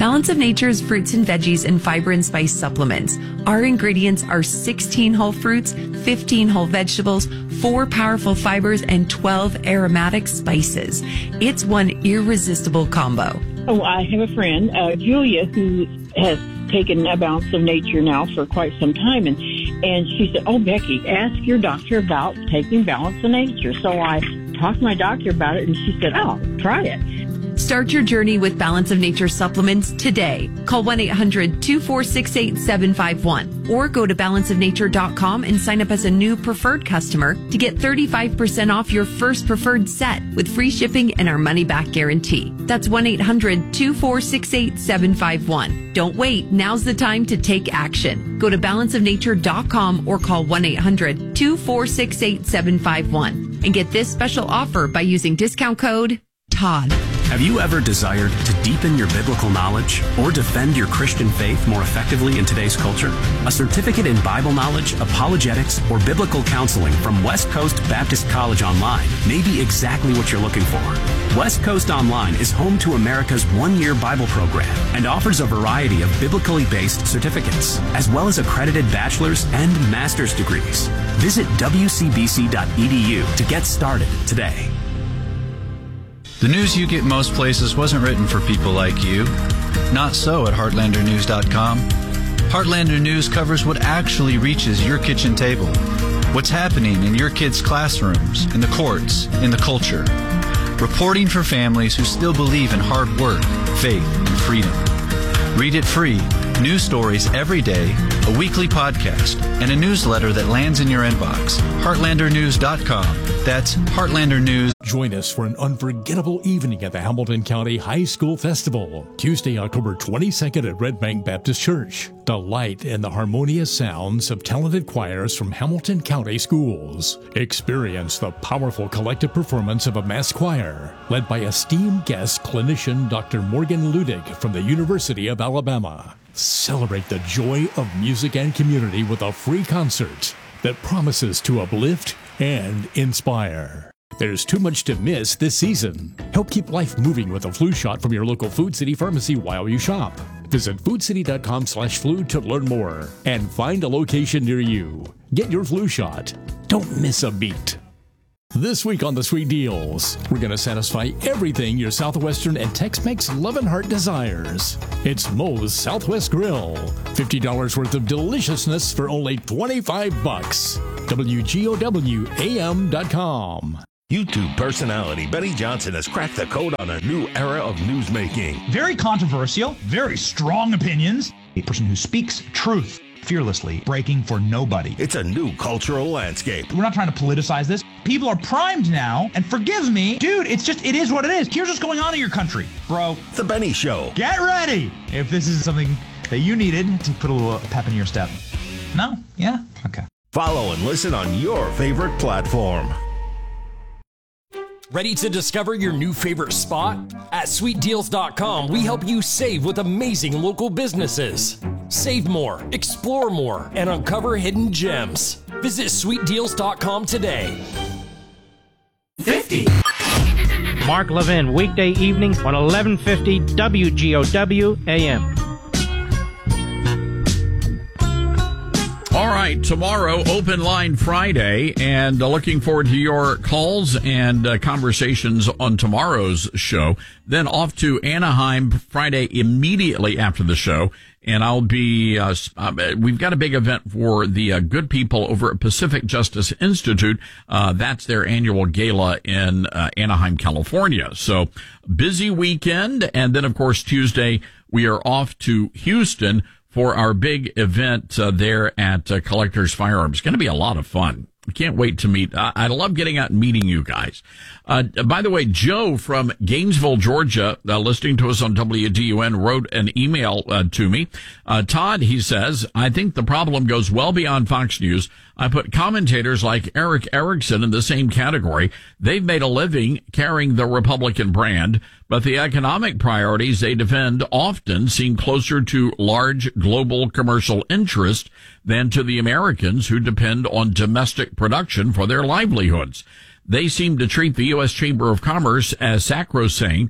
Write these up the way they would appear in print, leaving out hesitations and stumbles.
Balance of Nature's fruits and veggies and fiber and spice supplements. Our ingredients are 16 whole fruits, 15 whole vegetables, 4 powerful fibers, and 12 aromatic spices. It's one irresistible combo. Oh, I have a friend, Julia, who has taken a Balance of Nature now for quite some time, and she said, "Oh, Becky, ask your doctor about taking Balance of Nature." So I talked to my doctor about it, and she said, "Oh, try it." Start your journey with Balance of Nature supplements today. Call 1-800-246-8751 or go to balanceofnature.com and sign up as a new preferred customer to get 35% off your first preferred set with free shipping and our money-back guarantee. That's 1-800-246-8751. Don't wait. Now's the time to take action. Go to balanceofnature.com or call 1-800-246-8751 and get this special offer by using discount code Todd. Have you ever desired to deepen your biblical knowledge or defend your Christian faith more effectively in today's culture? A certificate in Bible knowledge, apologetics, or biblical counseling from West Coast Baptist College Online may be exactly what you're looking for. West Coast Online is home to America's one-year Bible program and offers a variety of biblically based certificates, as well as accredited bachelor's and master's degrees. Visit wcbc.edu to get started today. The news you get most places wasn't written for people like you. Not so at HeartlanderNews.com. Heartlander News covers what actually reaches your kitchen table. What's happening in your kids' classrooms, in the courts, in the culture. Reporting for families who still believe in hard work, faith, and freedom. Read it free. News stories every day, a weekly podcast, and a newsletter that lands in your inbox. HeartlanderNews.com. That's Heartlander News. Join us for an unforgettable evening at the Hamilton County High School Festival, Tuesday, October 22nd at Red Bank Baptist Church. Delight in the harmonious sounds of talented choirs from Hamilton County schools. Experience the powerful collective performance of a mass choir, led by esteemed guest clinician Dr. Morgan Ludig from the University of Alabama. Celebrate the joy of music and community with a free concert that promises to uplift and inspire. There's too much to miss this season. Help keep life moving with a flu shot from your local Food City pharmacy while you shop. Visit foodcity.com/flu to learn more and find a location near you. Get your flu shot. Don't miss a beat. This week on the Sweet Deals, we're going to satisfy everything your Southwestern and Tex-Mex love and heart desires. It's Moe's Southwest Grill. $50 worth of deliciousness for only $25. WGOWAM.com. YouTube personality Benny Johnson has cracked the code on a new era of newsmaking. Very controversial, very strong opinions. A person who speaks truth fearlessly, breaking for nobody. It's a new cultural landscape. We're not trying to politicize this. People are primed now, and forgive me, dude, it is what it is. Here's what's going on in your country, bro. The Benny Show. Get ready if this is something that you needed to put a little pep in your step. No? Yeah? Okay. Follow and listen on your favorite platform. Ready to discover your new favorite spot? At SweetDeals.com, we help you save with amazing local businesses. Save more, explore more, and uncover hidden gems. Visit SweetDeals.com today. 50. Mark Levin, weekday evenings on 1150 WGOW AM. All right, tomorrow, Open Line Friday, and looking forward to your calls and conversations on tomorrow's show. Then off to Anaheim Friday immediately after the show, and I'll be, we've got a big event for the good people over at Pacific Justice Institute. That's their annual gala in Anaheim, California. So busy weekend, and then, of course, Tuesday, we are off to Houston for our big event there at Collectors Firearms. It's going to be a lot of fun. I can't wait to meet. I love getting out and meeting you guys. By the way, Joe from Gainesville, Georgia, listening to us on WDUN, wrote an email to me. Todd, he says, I think the problem goes well beyond Fox News. I put commentators like Eric Erickson in the same category. They've made a living carrying the Republican brand, but the economic priorities they defend often seem closer to large global commercial interest than to the Americans who depend on domestic production for their livelihoods. They seem to treat the U.S. Chamber of Commerce as sacrosanct,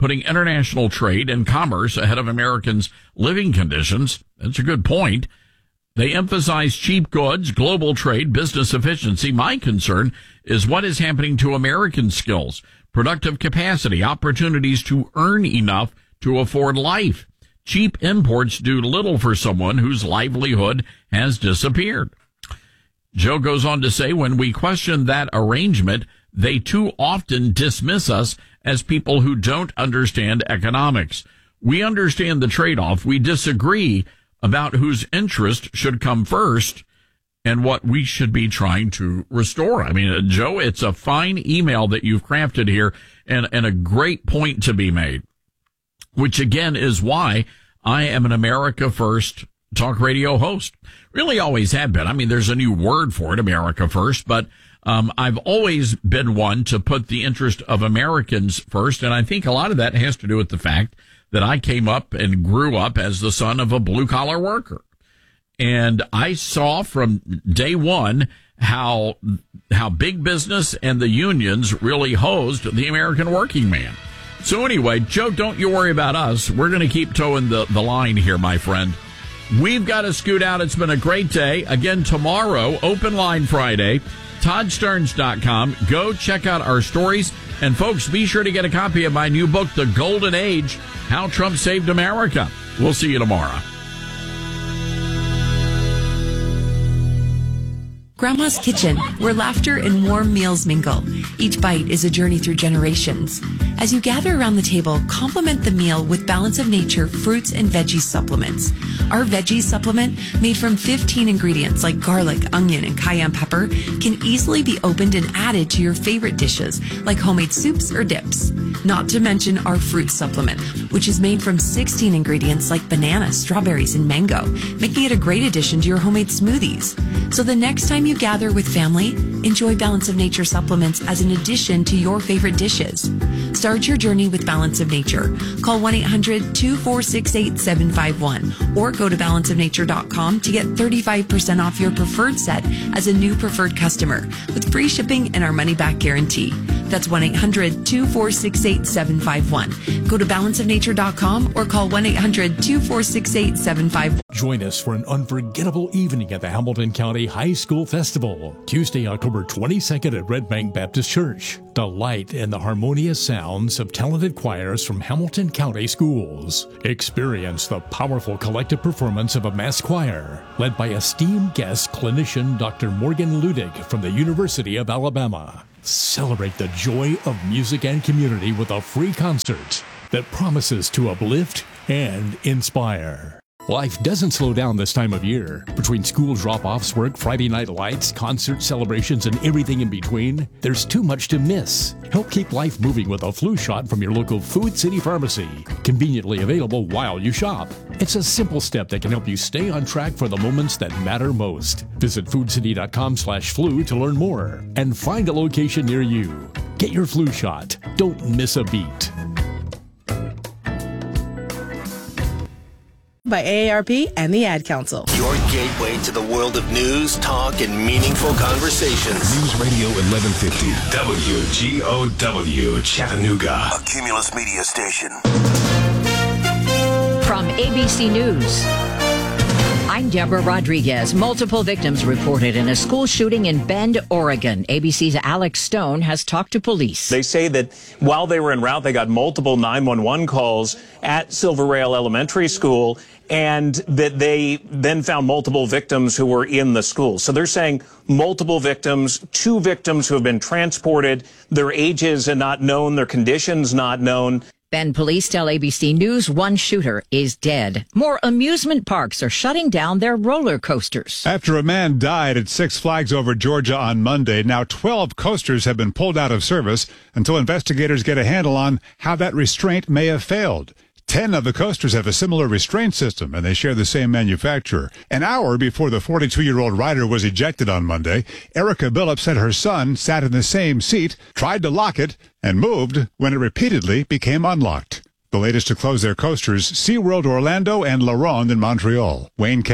putting international trade and commerce ahead of Americans' living conditions. That's a good point. They emphasize cheap goods, global trade, business efficiency. My concern is what is happening to American skills, productive capacity, opportunities to earn enough to afford life. Cheap imports do little for someone whose livelihood has disappeared. Joe goes on to say, when we question that arrangement, they too often dismiss us as people who don't understand economics. We understand the trade-off. We disagree about whose interest should come first and what we should be trying to restore. I mean, Joe, it's a fine email that you've crafted here and a great point to be made, which again is why I am an America First talk radio host. Really always have been. I mean, there's a new word for it, America First, but I've always been one to put the interest of Americans first. And I think a lot of that has to do with the fact that I came up and grew up as the son of a blue collar worker. And I saw from day one how big business and the unions really hosed the American working man. So anyway, Joe, don't you worry about us. We're going to keep towing the line here, my friend. We've got to scoot out. It's been a great day. Again, tomorrow, Open Line Friday, ToddStearns.com. Go check out our stories. And folks, be sure to get a copy of my new book, The Golden Age, How Trump Saved America. We'll see you tomorrow. Grandma's Kitchen, where laughter and warm meals mingle. Each bite is a journey through generations. As you gather around the table, complement the meal with Balance of Nature fruits and veggie supplements. Our veggie supplement, made from 15 ingredients like garlic, onion, and cayenne pepper, can easily be opened and added to your favorite dishes, like homemade soups or dips. Not to mention our fruit supplement, which is made from 16 ingredients like banana, strawberries, and mango, making it a great addition to your homemade smoothies. So the next time you gather with family, enjoy Balance of Nature supplements as an addition to your favorite dishes. Start your journey with Balance of Nature. Call 1-800-246-8751 or go to balanceofnature.com to get 35% off your preferred set as a new preferred customer with free shipping and our money-back guarantee. That's 1-800-246-8751. Go to balanceofnature.com or call 1-800-246-8751. Join us for an unforgettable evening at the Hamilton County High School Festival, Tuesday, October 22nd at Red Bank Baptist Church. Delight in the harmonious sounds of talented choirs from Hamilton County schools. Experience the powerful collective performance of a mass choir, led by esteemed guest clinician Dr. Morgan Ludig from the University of Alabama. Celebrate the joy of music and community with a free concert that promises to uplift and inspire. Life doesn't slow down this time of year. Between school drop-offs, work, Friday night lights, concert celebrations, and everything in between, there's too much to miss. Help keep life moving with a flu shot from your local Food City Pharmacy. Conveniently available while you shop. It's a simple step that can help you stay on track for the moments that matter most. Visit foodcity.com/flu to learn more and find a location near you. Get your flu shot. Don't miss a beat. By AARP and the Ad Council. Your gateway to the world of news, talk, and meaningful conversations. News Radio 1150 WGOW Chattanooga. A Cumulus Media station. From ABC News, I'm Deborah Rodriguez. Multiple victims reported in a school shooting in Bend, Oregon. ABC's Alex Stone has talked to police. They say that while they were en route, they got multiple 911 calls at Silver Rail Elementary School, and that they then found multiple victims who were in the school. So they're saying multiple victims, 2 victims who have been transported, their ages are not known, their conditions not known. Bend police tell ABC News 1 shooter is dead. More amusement parks are shutting down their roller coasters. After a man died at Six Flags Over Georgia on Monday, now 12 coasters have been pulled out of service until investigators get a handle on how that restraint may have failed. 10 of the coasters have a similar restraint system, and they share the same manufacturer. An hour before the 42-year-old rider was ejected on Monday, Erica Billups said her son sat in the same seat, tried to lock it, and moved when it repeatedly became unlocked. The latest to close their coasters, SeaWorld Orlando and La Ronde in Montreal. Wayne Cabot,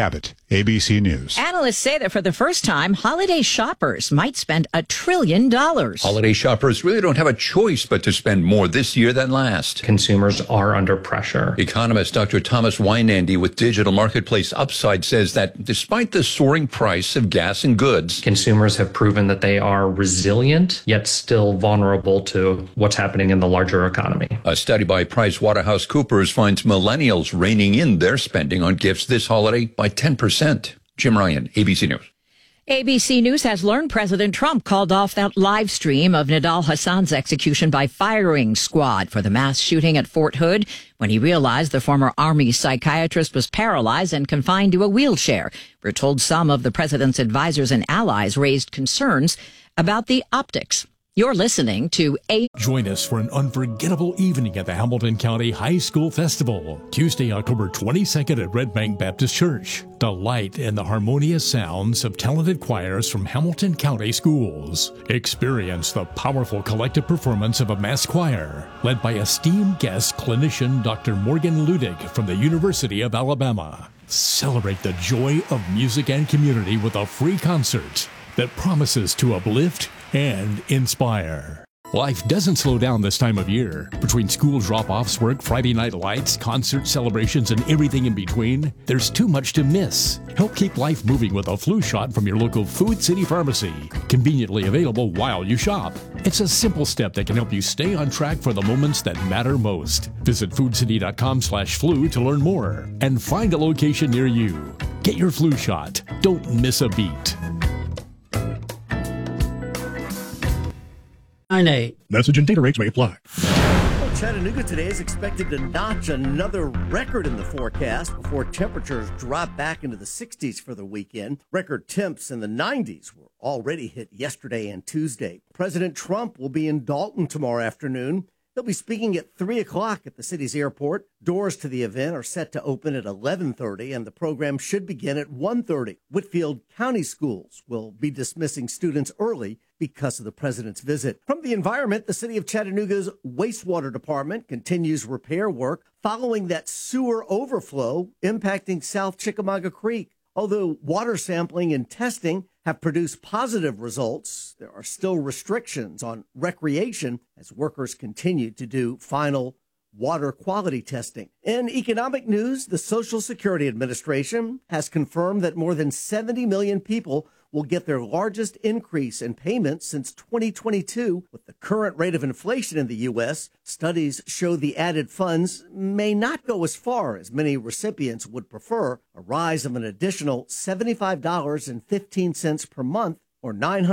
ABC News. Analysts say that for the first time, holiday shoppers might spend $1 trillion. Holiday shoppers really don't have a choice but to spend more this year than last. Consumers are under pressure. Economist Dr. Thomas Weinandy with Digital Marketplace Upside says that despite the soaring price of gas and goods, consumers have proven that they are resilient, yet still vulnerable to what's happening in the larger economy. A study by PricewaterhouseCoopers finds millennials reining in their spending on gifts this holiday by 10%. Jim Ryan, ABC News. ABC News has learned President Trump called off that live stream of Nidal Hassan's execution by firing squad for the mass shooting at Fort Hood when he realized the former Army psychiatrist was paralyzed and confined to a wheelchair. We're told some of the president's advisors and allies raised concerns about the optics. You're listening to Join us for an unforgettable evening at the Hamilton County High School Festival, Tuesday, October 22nd at Red Bank Baptist Church. Delight in the harmonious sounds of talented choirs from Hamilton County schools. Experience the powerful collective performance of a mass choir, led by esteemed guest clinician Dr. Morgan Ludig from the University of Alabama. Celebrate the joy of music and community with a free concert that promises to uplift and inspire. Life doesn't slow down this time of year. Between school drop-offs, work, Friday night lights, concert celebrations, and everything in between, there's too much to miss. Help keep life moving with a flu shot from your local Food City Pharmacy, conveniently available while you shop. It's a simple step that can help you stay on track for the moments that matter most. Visit foodcity.com/flu to learn more and find a location near you. Get your flu shot. Don't miss a beat. 9-8. Message and data rates may apply. Well, Chattanooga today is expected to notch another record in the forecast before temperatures drop back into the 60s for the weekend. Record temps in the 90s were already hit yesterday and Tuesday. President Trump will be in Dalton tomorrow afternoon. He'll be speaking at 3 o'clock at the city's airport. Doors to the event are set to open at 11:30, and the program should begin at 1:30. Whitfield County Schools will be dismissing students early because of the president's visit. From the environment, the city of Chattanooga's wastewater department continues repair work following that sewer overflow impacting South Chickamauga Creek. Although water sampling and testing have produced positive results, there are still restrictions on recreation as workers continue to do final water quality testing. In economic news, the Social Security Administration has confirmed that more than 70 million people will get their largest increase in payments since 2022. With the current rate of inflation in the U.S., studies show the added funds may not go as far as many recipients would prefer. A rise of an additional $75.15 per month or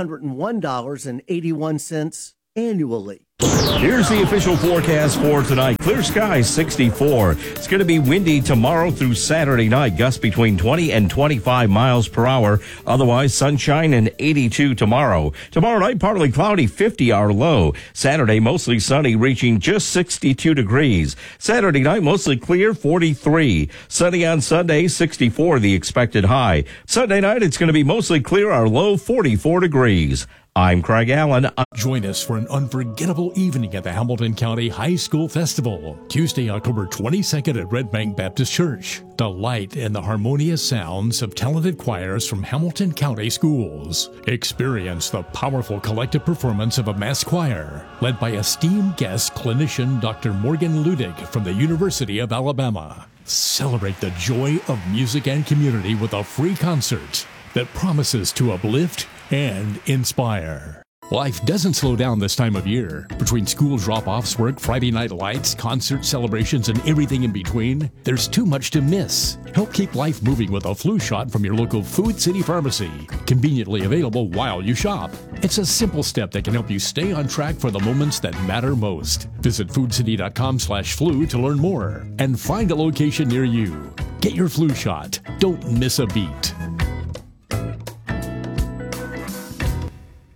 $901.81 annually. Here's the official forecast for tonight. Clear skies, 64. It's going to be windy tomorrow through Saturday night. Gusts between 20 and 25 miles per hour. Otherwise, sunshine and 82 tomorrow. Tomorrow night, partly cloudy, 50 our low. Saturday, mostly sunny, reaching just 62 degrees. Saturday night, mostly clear, 43. Sunny on Sunday, 64 the expected high. Sunday night, it's going to be mostly clear, our low, 44 degrees. I'm Craig Allen. Join us for an unforgettable evening at the Hamilton County High School Festival, Tuesday, October 22nd at Red Bank Baptist Church. Delight in the harmonious sounds of talented choirs from Hamilton County schools. Experience the powerful collective performance of a mass choir, led by esteemed guest clinician Dr. Morgan Ludig from the University of Alabama. Celebrate the joy of music and community with a free concert that promises to uplift and inspire. Life doesn't slow down this time of year. Between school drop-offs, work, Friday night lights, concert celebrations, and everything in between, there's too much to miss. Help keep life moving with a flu shot from your local Food City Pharmacy, conveniently available while you shop. It's a simple step that can help you stay on track for the moments that matter most. Visit foodcity.com/flu to learn more and find a location near you. Get your flu shot. Don't miss a beat.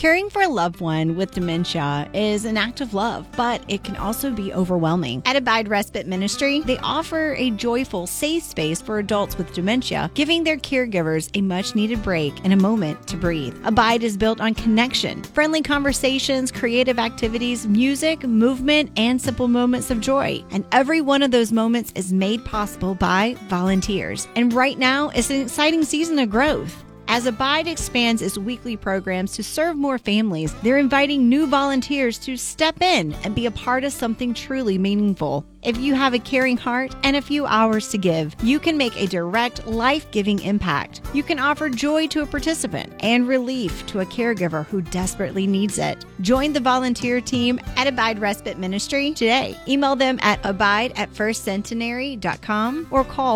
Caring for a loved one with dementia is an act of love, but it can also be overwhelming. At Abide Respite Ministry, they offer a joyful, safe space for adults with dementia, giving their caregivers a much-needed break and a moment to breathe. Abide is built on connection, friendly conversations, creative activities, music, movement, and simple moments of joy. And every one of those moments is made possible by volunteers. And right now is an exciting season of growth. As Abide expands its weekly programs to serve more families, they're inviting new volunteers to step in and be a part of something truly meaningful. If you have a caring heart and a few hours to give, you can make a direct, life-giving impact. You can offer joy to a participant and relief to a caregiver who desperately needs it. Join the volunteer team at Abide Respite Ministry today. Email them at abide@firstcentenary.com or call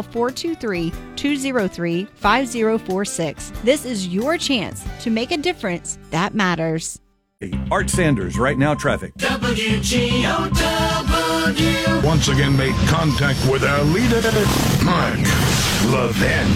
423-203-5046. This is your chance to make a difference that matters. Art Sanders, Right Now Traffic. WGOW once again made contact with our leader, Mark Levin.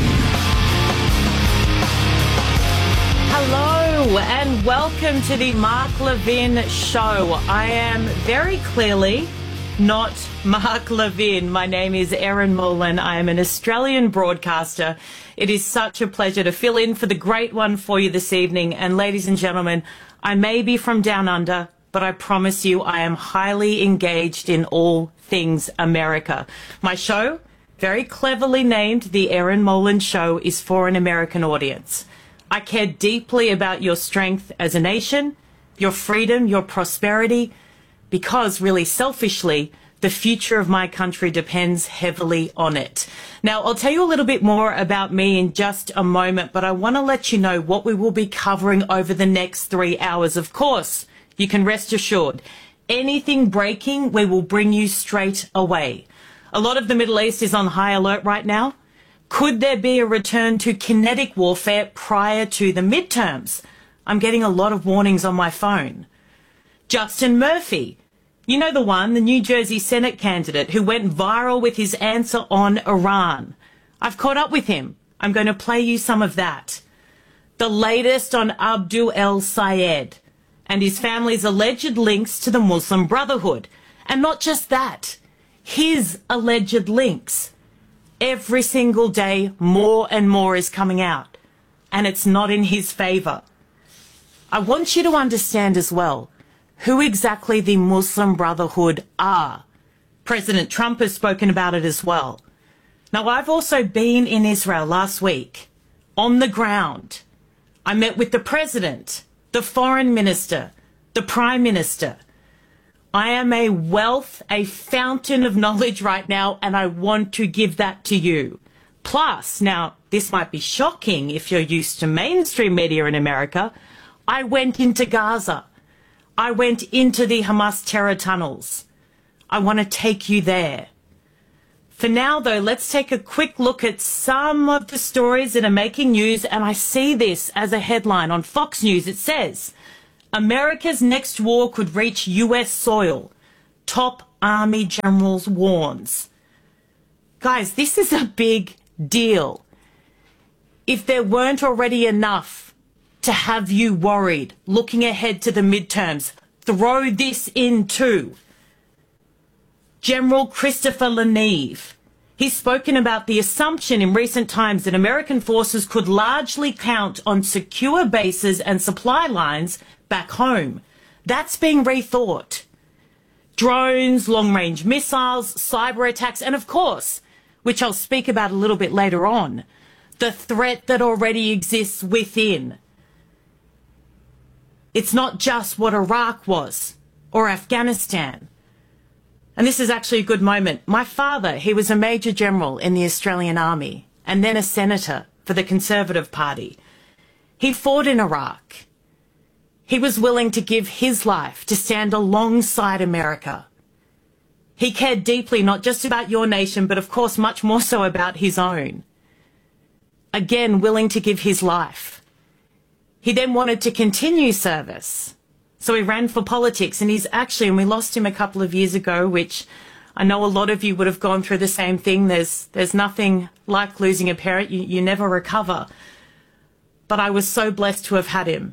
Hello and welcome to the Mark Levin Show. I am very clearly not Mark Levin. My name is Erin Molan. I am an Australian broadcaster. It is such a pleasure to fill in for the great one for you this evening. And ladies and gentlemen, I may be from down under, but I promise you I am highly engaged in all things America. My show, very cleverly named The Erin Molan Show, is for an American audience. I care deeply about your strength as a nation, your freedom, your prosperity, because really selfishly, the future of my country depends heavily on it. Now, I'll tell you a little bit more about me in just a moment, but I want to let you know what we will be covering over the next 3 hours. Of course, you can rest assured, anything breaking, we will bring you straight away. A lot of the Middle East is on high alert right now. Could there be a return to kinetic warfare prior to the midterms? I'm getting a lot of warnings on my phone. Justin Murphy, you know the one, the New Jersey Senate candidate who went viral with his answer on Iran. I've caught up with him. I'm going to play you some of that. The latest on Abdul El Sayed and his family's alleged links to the Muslim Brotherhood. And not just that, his alleged links. Every single day, more and more is coming out, and it's not in his favor. I want you to understand as well who exactly the Muslim Brotherhood are. President Trump has spoken about it as well. Now, I've also been in Israel last week, on the ground. I met with the president, the foreign minister, the prime minister. I am a wealth, a fountain of knowledge right now, and I want to give that to you. Plus, now, this might be shocking if you're used to mainstream media in America, I went into Gaza. I went into the Hamas terror tunnels. I want to take you there. For now, though, let's take a quick look at some of the stories that are making news, and I see this as a headline on Fox News. It says, America's next war could reach U.S. soil. Top Army generals warns. Guys, this is a big deal. If there weren't already enough to have you worried, looking ahead to the midterms, throw this in too. General Christopher LaNeve. He's spoken about the assumption in recent times that American forces could largely count on secure bases and supply lines back home. That's being rethought. Drones, long-range missiles, cyber attacks, and of course, which I'll speak about a little bit later on, the threat that already exists within. It's not just what Iraq was or Afghanistan. And this is actually a good moment. My father, he was a Major General in the Australian Army and then a Senator for the Conservative Party. He fought in Iraq. He was willing to give his life to stand alongside America. He cared deeply not just about your nation, but of course much more so about his own. Again, willing to give his life. He then wanted to continue service. So he ran for politics, and he's actually, and we lost him a couple of years ago, which I know a lot of you would have gone through the same thing. There's nothing like losing a parent. You never recover. But I was so blessed to have had him.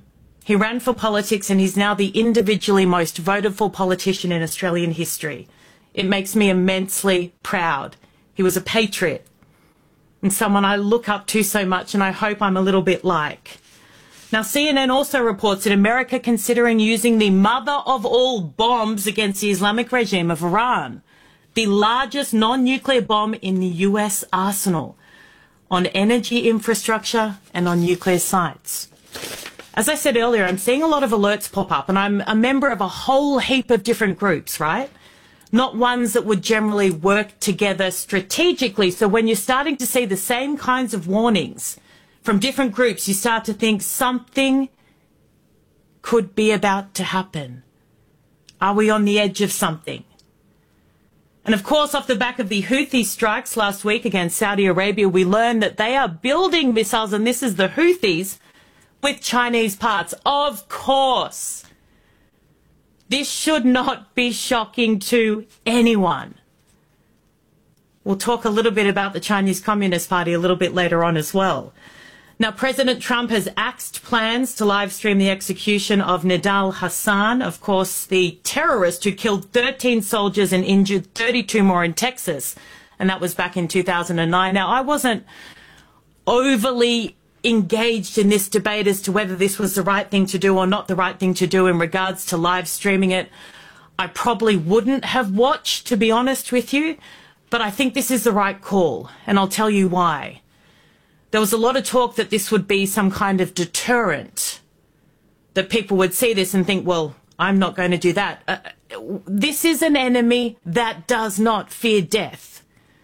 He ran for politics and he's now the individually most voted for politician in Australian history. It makes me immensely proud. He was a patriot and someone I look up to so much and I hope I'm a little bit like. Now, CNN also reports that America considering using the mother of all bombs against the Islamic regime of Iran, the largest non-nuclear bomb in the US arsenal, on energy infrastructure and on nuclear sites. As I said earlier, I'm seeing a lot of alerts pop up, and I'm a member of a whole heap of different groups, right? Not ones that would generally work together strategically. So when you're starting to see the same kinds of warnings from different groups, you start to think something could be about to happen. Are we on the edge of something? And of course, off the back of the Houthi strikes last week against Saudi Arabia, we learned that they are building missiles, and this is the Houthis, with Chinese parts. Of course. This should not be shocking to anyone. We'll talk a little bit about the Chinese Communist Party a little bit later on as well. Now, President Trump has axed plans to live stream the execution of Nidal Hasan, of course, the terrorist who killed 13 soldiers and injured 32 more in Texas. And that was back in 2009. Now, I wasn't overly engaged in this debate as to whether this was the right thing to do or not the right thing to do in regards to live streaming it. I probably wouldn't have watched, to be honest with you, but I think this is the right call, and I'll tell you why. There was a lot of talk that this would be some kind of deterrent, that people would see this and think, well, I'm not going to do that. This is an enemy that does not fear death.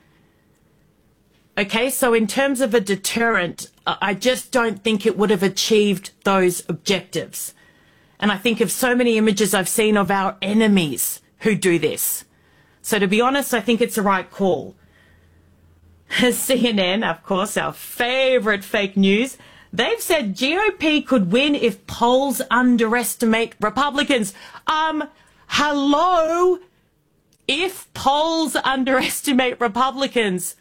Okay, so in terms of a deterrent, I just don't think it would have achieved those objectives. And I think of so many images I've seen of our enemies who do this. So to be honest, I think it's the right call. CNN, of course, our favourite fake news, they've said GOP could win if polls underestimate Republicans. Hello? If polls underestimate Republicans,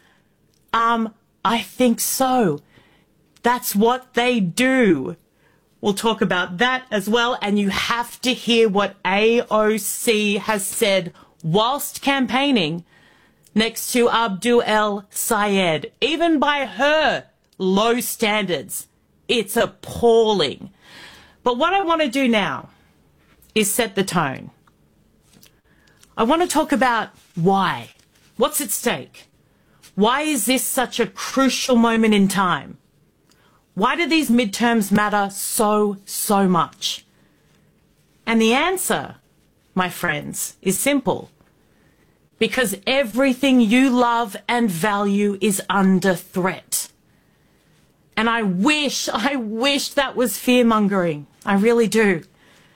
I think so. That's what they do. We'll talk about that as well, and you have to hear what AOC has said whilst campaigning next to Abdul El Sayed. Even by her low standards, it's appalling. But what I want to do now is set the tone. I want to talk about why. What's at stake? Why is this such a crucial moment in time? Why do these midterms matter so much? And the answer, my friends, is simple. Because everything you love and value is under threat. And I wish that was fear-mongering. I really do.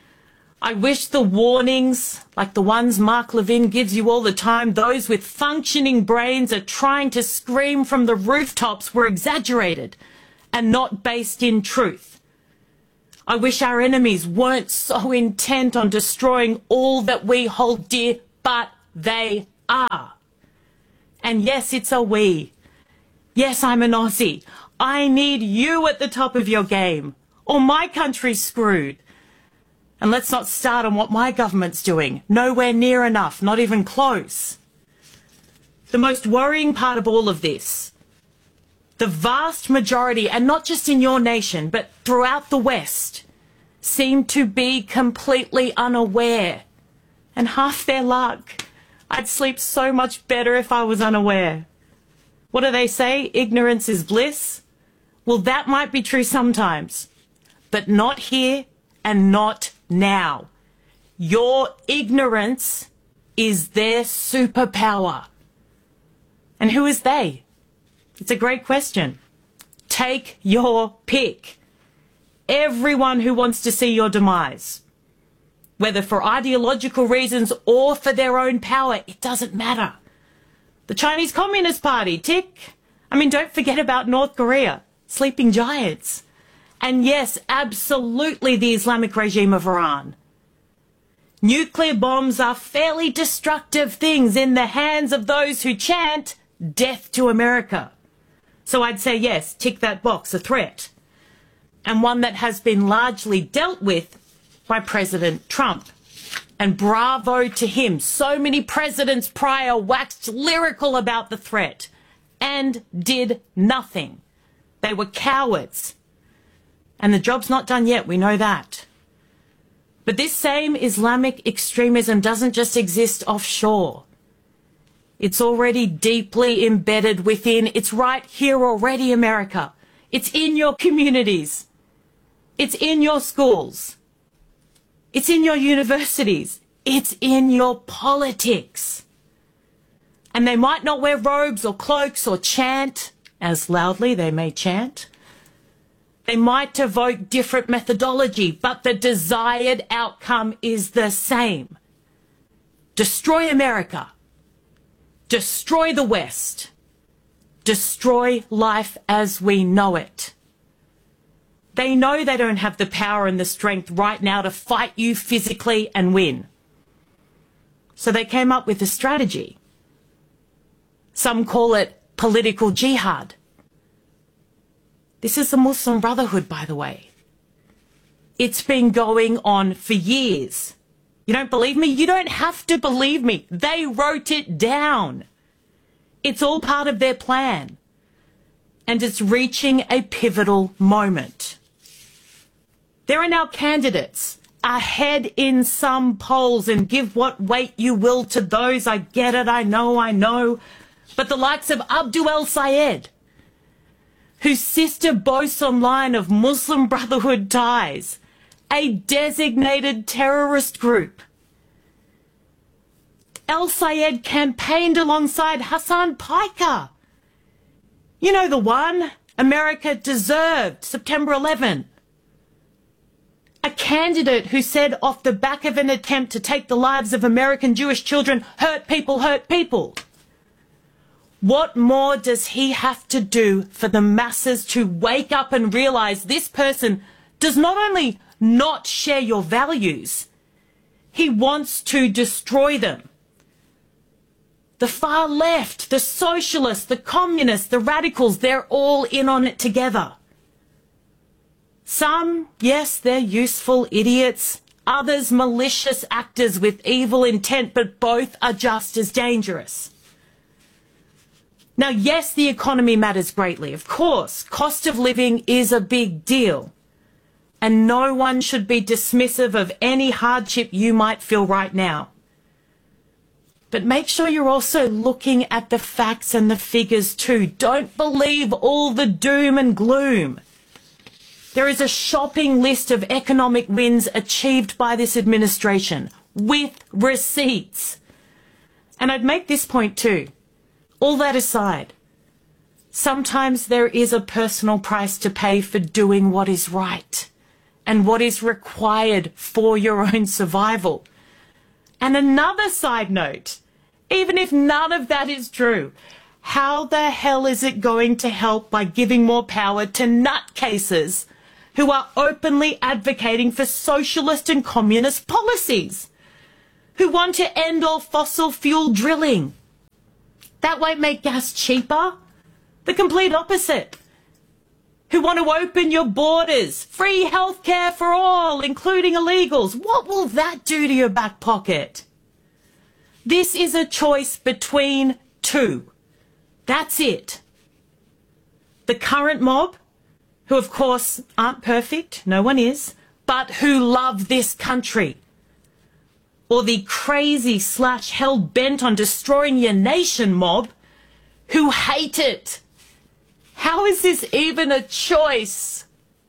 I wish the warnings, like the ones Mark Levin gives you all the time, those with functioning brains are trying to scream from the rooftops, were exaggerated and not based in truth. I wish our enemies weren't so intent on destroying all that we hold dear, but they are. And yes, it's a we. Yes, I'm an Aussie. I need you at the top of your game, or my country's screwed. And let's not start on what my government's doing. Nowhere near enough, not even close. The most worrying part of all of this, the vast majority, and not just in your nation, but throughout the West, seem to be completely unaware. And half their luck. I'd sleep so much better if I was unaware. What do they say? Ignorance is bliss? Well, that might be true sometimes, but not here and not now. Your ignorance is their superpower. And who is they? It's a great question. Take your pick. Everyone who wants to see your demise, whether for ideological reasons or for their own power, it doesn't matter. The Chinese Communist Party, tick. I mean, don't forget about North Korea, sleeping giants. And yes, absolutely the Islamic regime of Iran. Nuclear bombs are fairly destructive things in the hands of those who chant death to America. So I'd say yes, tick that box, a threat. and one that has been largely dealt with by President Trump. And bravo to him. So many presidents prior waxed lyrical about the threat and did nothing. They were cowards. And the job's not done yet, we know that. But this same Islamic extremism doesn't just exist offshore. It's already deeply embedded within. It's right here already, America. It's in your communities. It's in your schools. It's in your universities. It's in your politics. And they might not wear robes or cloaks or chant, as loudly they may chant. They might evoke different methodology, but the desired outcome is the same. Destroy America. Destroy the West. Destroy life as we know it. They know they don't have the power and the strength right now to fight you physically and win. So they came up with a strategy. Some call it political jihad. This is the Muslim Brotherhood, by the way. It's been going on for years. You don't believe me? You don't have to believe me. They wrote it down. It's all part of their plan. And it's reaching a pivotal moment. There are now candidates ahead in some polls, and give what weight you will to those. I get it, I know. But the likes of Abdul El-Sayed, whose sister boasts online of Muslim Brotherhood ties, a designated terrorist group. El-Sayed campaigned alongside Hassan Piker. You know the one, America deserved, September 11. A candidate who said off the back of an attempt to take the lives of American Jewish children, hurt people, hurt people. What more does he have to do for the masses to wake up and realize this person does not only not share your values, he wants to destroy them. The far left, the socialists, the communists, the radicals, they're all in on it together. Some, yes, they're useful idiots. Others, malicious actors with evil intent, but both are just as dangerous. Now, yes, the economy matters greatly. Of course, cost of living is a big deal. And no one should be dismissive of any hardship you might feel right now. But make sure you're also looking at the facts and the figures too. Don't believe all the doom and gloom. There is a shopping list of economic wins achieved by this administration with receipts. And I'd make this point too. All that aside, sometimes there is a personal price to pay for doing what is right and what is required for your own survival. And another side note, even if none of that is true, how the hell is it going to help by giving more power to nutcases who are openly advocating for socialist and communist policies, who want to end all fossil fuel drilling? That won't make gas cheaper. The complete opposite. Who want to open your borders, free healthcare for all, including illegals. What will that do to your back pocket? This is a choice between two. That's it. The current mob, who of course aren't perfect, no one is, but who love this country. Or the crazy / hell-bent on destroying your nation mob, who hate it. How is this even a choice?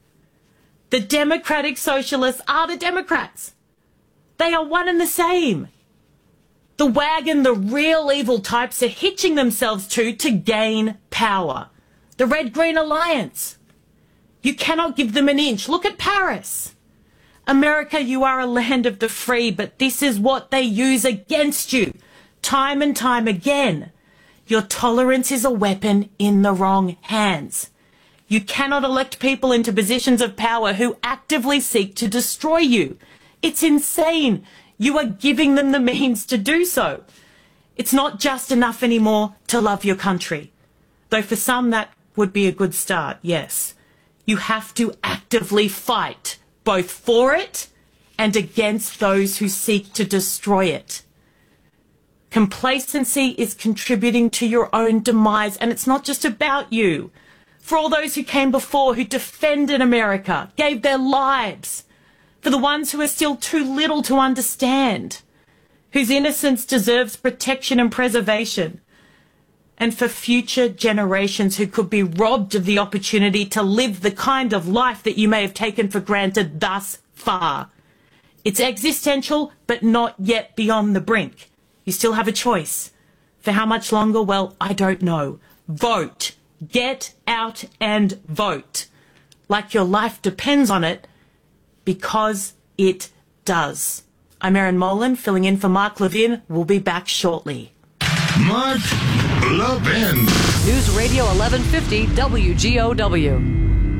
The Democratic Socialists are the Democrats. They are one and the same. The wagon the real evil types are hitching themselves to gain power. The Red-Green Alliance. You cannot give them an inch. Look at Paris. America, you are a land of the free, but this is what they use against you, time and time again. Your tolerance is a weapon in the wrong hands. You cannot elect people into positions of power who actively seek to destroy you. It's insane. You are giving them the means to do so. It's not just enough anymore to love your country. Though for some that would be a good start, yes. You have to actively fight, both for it and against those who seek to destroy it. Complacency is contributing to your own demise, and it's not just about you. For all those who came before, who defended America, gave their lives, for the ones who are still too little to understand, whose innocence deserves protection and preservation, and for future generations who could be robbed of the opportunity to live the kind of life that you may have taken for granted thus far. It's existential, but not yet beyond the brink. You still have a choice. For how much longer? Well, I don't know. Vote. Get out and vote. Like your life depends on it, because it does. I'm Erin Molan, filling in for Mark Levin. We'll be back shortly. Mark Levin. News Radio 1150 WGOW.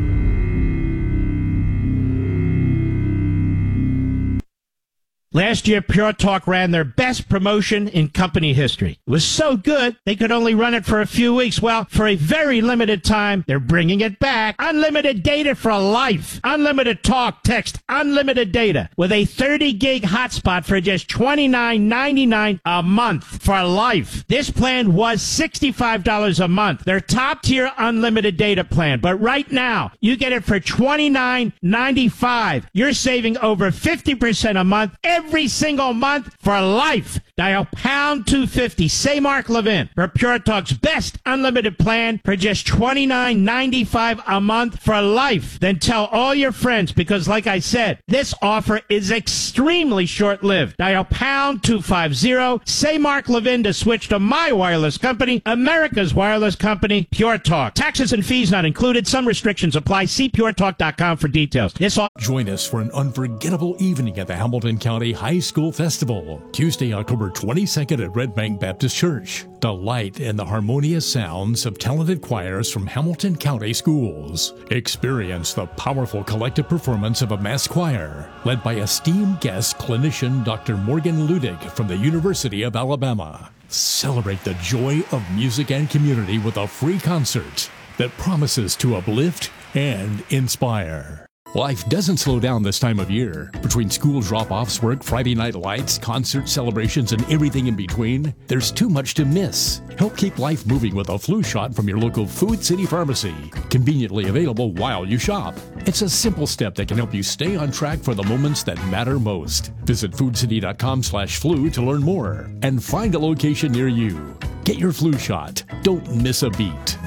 Last year, Pure Talk ran their best promotion in company history. It was so good, they could only run it for a few weeks. Well, for a very limited time, they're bringing it back. Unlimited data for life. Unlimited talk, text, unlimited data. With a 30-gig hotspot for just $29.99 a month for life. This plan was $65 a month. Their top-tier unlimited data plan. But right now, you get it for $29.95. You're saving over 50% a month every single month for life. Dial pound 250. Say Mark Levin for Pure Talk's best unlimited plan for just $29.95 a month for life. Then tell all your friends, because like I said, this offer is extremely short-lived. Dial pound 250. Say Mark Levin to switch to my wireless company, America's wireless company, Pure Talk. Taxes and fees not included. Some restrictions apply. See puretalk.com for details. Join us for an unforgettable evening at the Hamilton County High School Festival, Tuesday, October 22nd at Red Bank Baptist Church. Delight in the harmonious sounds of talented choirs from Hamilton County schools. Experience the powerful collective performance of a mass choir led by esteemed guest clinician Dr. Morgan Ludig from the University of Alabama. Celebrate the joy of music and community with a free concert that promises to uplift and inspire. Life doesn't slow down this time of year. Between school drop-offs, work, Friday night lights, concert celebrations, and everything in between, there's too much to miss. Help keep life moving with a flu shot from your local Food City Pharmacy. Conveniently available while you shop. It's a simple step that can help you stay on track for the moments that matter most. Visit foodcity.com/flu to learn more and find a location near you. Get your flu shot. Don't miss a beat.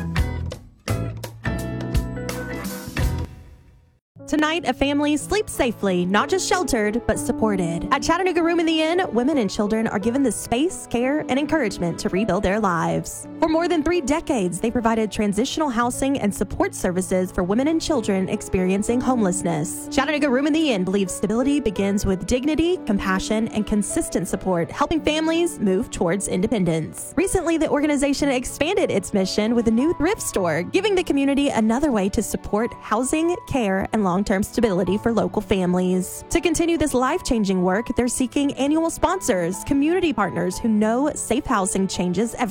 Tonight, a family sleeps safely, not just sheltered, but supported. At Chattanooga Room in the Inn, women and children are given the space, care, and encouragement to rebuild their lives. For more than 3 decades, they provided transitional housing and support services for women and children experiencing homelessness. Chattanooga Room in the Inn believes stability begins with dignity, compassion, and consistent support, helping families move towards independence. Recently, the organization expanded its mission with a new thrift store, giving the community another way to support housing, care, and long-term stability for local families. To continue this life-changing work, they're seeking annual sponsors, community partners who know safe housing changes every